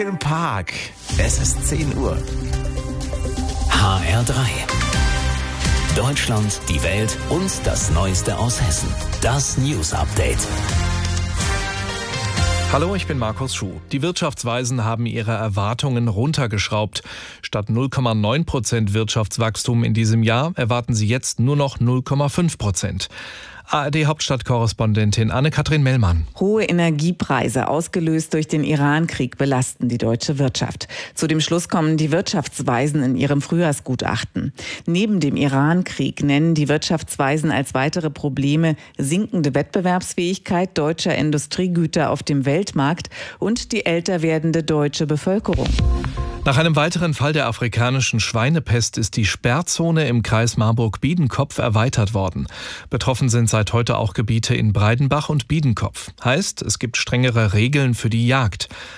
Im Park. Es ist 10 Uhr. HR3. Deutschland, die Welt und das Neueste aus Hessen. Das News Update. Hallo, ich bin Markus Schuh. Die Wirtschaftsweisen haben ihre Erwartungen runtergeschraubt. Statt 0,9% Wirtschaftswachstum in diesem Jahr erwarten sie jetzt nur noch 0,5%. ARD-Hauptstadtkorrespondentin Anne-Kathrin Mellmann. Hohe Energiepreise, ausgelöst durch den Iran-Krieg, belasten die deutsche Wirtschaft. Zu dem Schluss kommen die Wirtschaftsweisen in ihrem Frühjahrsgutachten. Neben dem Iran-Krieg nennen die Wirtschaftsweisen als weitere Probleme sinkende Wettbewerbsfähigkeit deutscher Industriegüter auf dem Weltmarkt und die älter werdende deutsche Bevölkerung. Nach einem weiteren Fall der afrikanischen Schweinepest ist die Sperrzone im Kreis Marburg-Biedenkopf erweitert worden. Betroffen sind seit heute auch Gebiete in Breidenbach und Biedenkopf. Heißt, es gibt strengere Regeln für die Jagd.